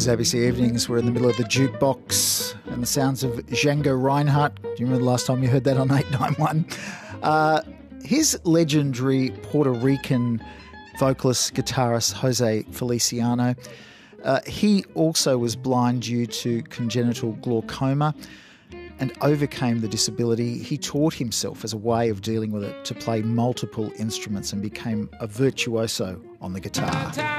is ABC Evenings. We're in the middle of the jukebox and the sounds of Django Reinhardt. Do you remember the last time you heard that on 891? His legendary Puerto Rican vocalist, guitarist Jose Feliciano. He also was blind due to congenital glaucoma and overcame the disability. He taught himself as a way of dealing with it to play multiple instruments and became a virtuoso on the guitar.